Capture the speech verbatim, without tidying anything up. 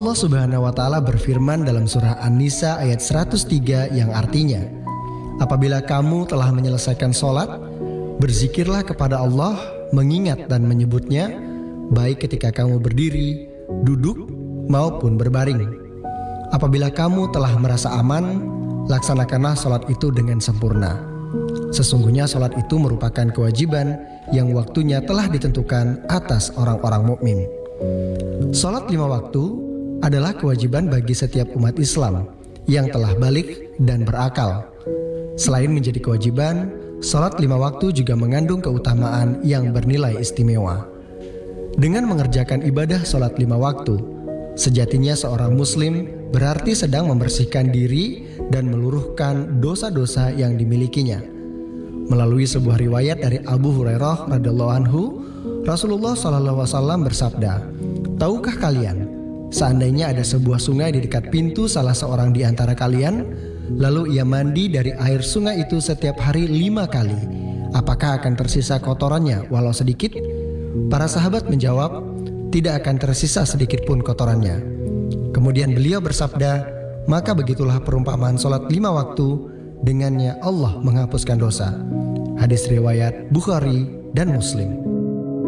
Allah Subhanahu wa taala berfirman dalam surah An-Nisa ayat seratus tiga yang artinya, apabila kamu telah menyelesaikan sholat, berzikirlah kepada Allah, mengingat dan menyebutnya, baik ketika kamu berdiri, duduk, maupun berbaring. Apabila kamu telah merasa aman, laksanakanlah sholat itu dengan sempurna. Sesungguhnya sholat itu merupakan kewajiban yang waktunya telah ditentukan atas orang-orang mukmin. Sholat lima waktu adalah kewajiban bagi setiap umat Islam yang telah balik dan berakal. Selain menjadi kewajiban, sholat lima waktu juga mengandung keutamaan yang bernilai istimewa. Dengan mengerjakan ibadah sholat lima waktu, sejatinya seorang muslim berarti sedang membersihkan diri dan meluruhkan dosa-dosa yang dimilikinya. Melalui sebuah riwayat dari Abu Hurairah radhiyallahu anhu, Rasulullah shallallahu alaihi wasallam bersabda, "Tahukah kalian, seandainya ada sebuah sungai di dekat pintu salah seorang di antara kalian, lalu ia mandi dari air sungai itu setiap hari lima kali, apakah akan tersisa kotorannya walau sedikit?" Para sahabat menjawab, "Tidak akan tersisa sedikit pun kotorannya." Kemudian beliau bersabda, "Maka begitulah perumpamaan sholat lima waktu, dengannya Allah menghapuskan dosa." Hadis riwayat Bukhari dan Muslim.